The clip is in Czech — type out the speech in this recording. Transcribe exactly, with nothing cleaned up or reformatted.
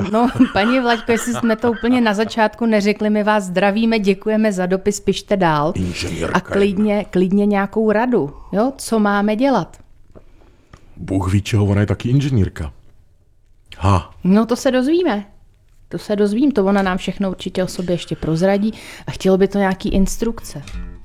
No, paní Vlaďko, jestli jsme to úplně na začátku neřekli, my vás zdravíme, děkujeme za dopis, pište dál. Inženýrka a klidně, klidně nějakou radu, jo, co máme dělat. Bůh ví, čeho, ona je taky inženýrka. Ha. No to se dozvíme. To se dozvím, to ona nám všechno určitě o sobě ještě prozradí a chtělo by to nějaký instrukce.